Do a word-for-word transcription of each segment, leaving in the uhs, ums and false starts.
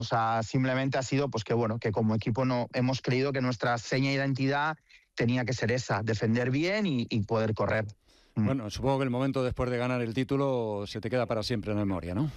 O sea, simplemente ha sido pues que bueno, que como equipo no hemos creído que nuestra seña de identidad tenía que ser esa, defender bien y, y poder correr. Bueno, supongo que el momento después de ganar el título se te queda para siempre en la memoria, ¿no?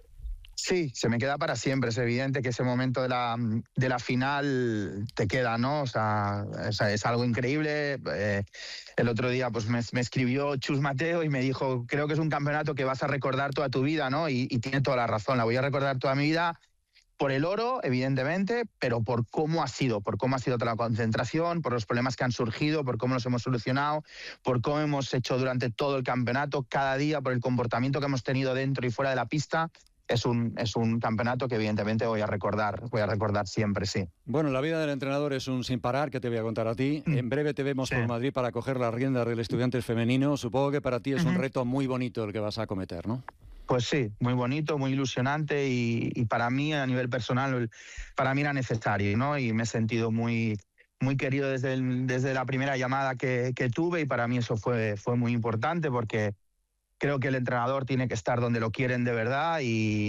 Sí, se me queda para siempre. Es evidente que ese momento de la, de la final te queda, ¿no? O sea, es, es algo increíble. Eh, el otro día pues me, me escribió Chus Mateo y me dijo, creo que es un campeonato que vas a recordar toda tu vida, ¿no? Y, y tiene toda la razón, la voy a recordar toda mi vida. Por el oro, evidentemente, pero por cómo ha sido, por cómo ha sido toda la concentración, por los problemas que han surgido, por cómo los hemos solucionado, por cómo hemos hecho durante todo el campeonato, cada día, por el comportamiento que hemos tenido dentro y fuera de la pista. Es un, es un campeonato que evidentemente voy a recordar, voy a recordar siempre, sí. Bueno, la vida del entrenador es un sin parar, que te voy a contar a ti. En breve te vemos sí. por Madrid para coger las riendas del Estudiantes femenino. Supongo que para ti es uh-huh. un reto muy bonito el que vas a acometer, ¿no? Pues sí, muy bonito, muy ilusionante y, y para mí, a nivel personal, para mí era necesario, ¿no? Y me he sentido muy, muy querido desde, el, desde la primera llamada que, que tuve y para mí eso fue, fue muy importante porque creo que el entrenador tiene que estar donde lo quieren de verdad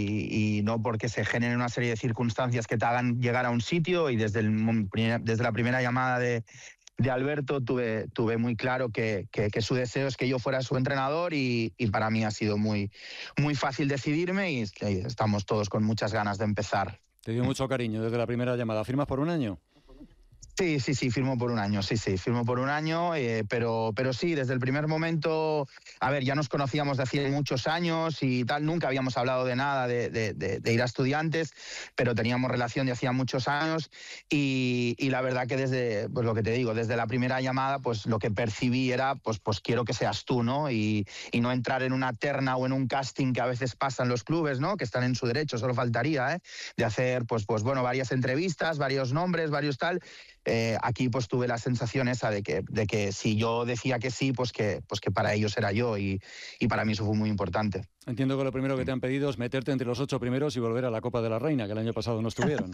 y, y no porque se generen una serie de circunstancias que te hagan llegar a un sitio y desde, el, desde la primera llamada de... de Alberto tuve, tuve muy claro que, que, que su deseo es que yo fuera su entrenador y, y para mí ha sido muy, muy fácil decidirme y, y estamos todos con muchas ganas de empezar. Te dio mucho cariño desde la primera llamada. ¿Firmas por un año? Sí, sí, sí, firmo por un año, sí, sí, firmo por un año, eh, pero, pero sí, desde el primer momento, a ver, ya nos conocíamos de hace muchos años y tal, nunca habíamos hablado de nada de, de, de, de ir a Estudiantes, pero teníamos relación de hacía muchos años y, y la verdad que desde, pues lo que te digo, desde la primera llamada, pues lo que percibí era, pues, pues quiero que seas tú, ¿no? Y, y no entrar en una terna o en un casting que a veces pasa en los clubes, ¿no? Que están en su derecho, solo faltaría, ¿eh? De hacer, pues, pues bueno, varias entrevistas, varios nombres, varios tal. Eh, aquí pues tuve la sensación esa de que, de que si yo decía que sí, pues que, pues que para ellos era yo y, y para mí eso fue muy importante. Entiendo que lo primero que te han pedido es meterte entre los ocho primeros y volver a la Copa de la Reina, que el año pasado no estuvieron.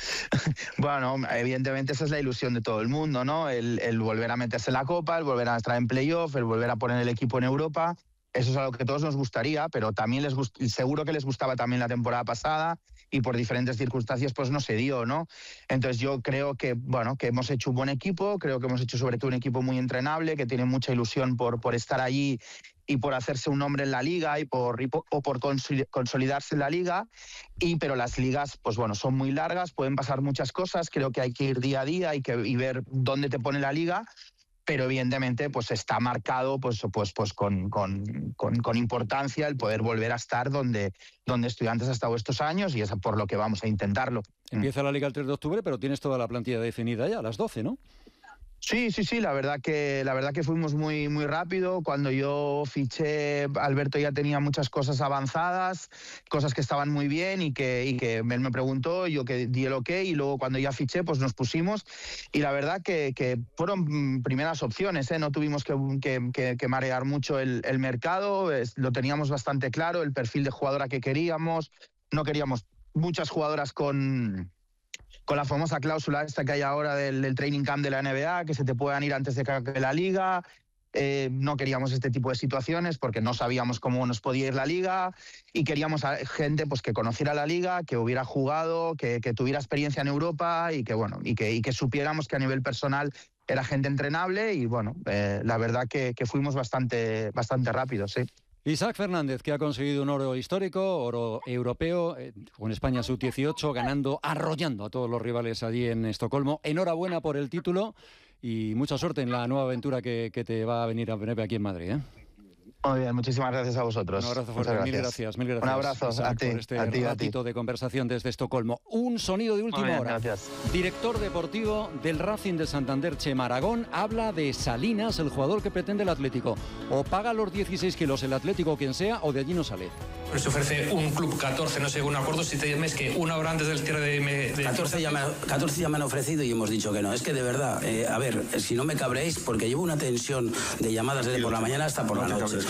Bueno, evidentemente esa es la ilusión de todo el mundo, ¿no? El, el volver a meterse en la Copa, el volver a estar en playoff, el volver a poner el equipo en Europa. Eso es algo que a todos nos gustaría, pero también les gust- seguro que les gustaba también la temporada pasada y por diferentes circunstancias pues no se dio, ¿no? Entonces yo creo que, bueno, que hemos hecho un buen equipo, creo que hemos hecho sobre todo un equipo muy entrenable, que tiene mucha ilusión por, por estar allí y por hacerse un nombre en la liga y por, y por, o por consolidarse en la liga, y, pero las ligas pues bueno, son muy largas, pueden pasar muchas cosas, creo que hay que ir día a día y, que, y ver dónde te pone la liga. Pero evidentemente pues está marcado pues, pues, pues con, con, con, con importancia el poder volver a estar donde, donde Estudiantes ha estado estos años y es por lo que vamos a intentarlo. Empieza la Liga el tres de octubre, pero tienes toda la plantilla definida ya, a las doce, ¿no? Sí, sí, sí, la verdad que la verdad que fuimos muy muy rápido. Cuando yo fiché, Alberto ya tenía muchas cosas avanzadas, cosas que estaban muy bien y que, y que él me preguntó, yo que di el ok y luego cuando ya fiché pues nos pusimos y la verdad que, que fueron primeras opciones, ¿eh? No tuvimos que, que, que, que marear mucho el, el mercado, es, lo teníamos bastante claro, el perfil de jugadora que queríamos, no queríamos muchas jugadoras con... con la famosa cláusula esta que hay ahora del, del training camp de la N B A, que se te puedan ir antes de que acabe la liga. Eh, no queríamos este tipo de situaciones porque no sabíamos cómo nos podía ir la liga y queríamos a gente pues, que conociera la liga, que hubiera jugado, que, que tuviera experiencia en Europa y que, bueno, y que, y que supiéramos que a nivel personal era gente entrenable y bueno, eh, la verdad que, que fuimos bastante, bastante rápidos, sí. Isaac Fernández, que ha conseguido un oro histórico, oro europeo, eh, con España sub dieciocho, ganando, arrollando a todos los rivales allí en Estocolmo. Enhorabuena por el título y mucha suerte en la nueva aventura que, que te va a venir a venir aquí en Madrid, ¿eh? Muy bien, muchísimas gracias a vosotros. Un abrazo fuerte, gracias. mil gracias, mil gracias. Un abrazo Isaac, a ti, por este a ti, ratito a ti. de conversación desde Estocolmo. Un sonido de última bien, hora. Gracias. Director deportivo del Racing de Santander, Chema Aragón, habla de Salinas, el jugador que pretende el Atlético. O paga los dieciséis kilos el Atlético quien sea, o de allí no sale. Pero se ofrece un club catorce, no sé, un acuerdo, si te llames que una hora antes del cierre de... de... catorce, ya me, catorce ya me han ofrecido y hemos dicho que no. Es que de verdad, eh, a ver, si no me cabréis, porque llevo una tensión de llamadas desde por la mañana hasta por la noche.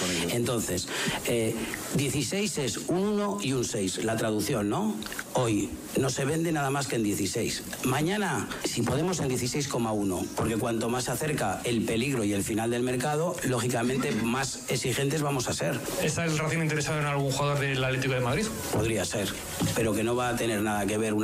Entonces, eh, dieciséis es un uno y un seis, la traducción, ¿no? Hoy no se vende nada más que en dieciséis. Mañana, si podemos, en dieciséis coma uno, porque cuanto más se acerca el peligro y el final del mercado, lógicamente más exigentes vamos a ser. ¿Está el Racing interesado en algún jugador del Atlético de Madrid? Podría ser, pero que no va a tener nada que ver una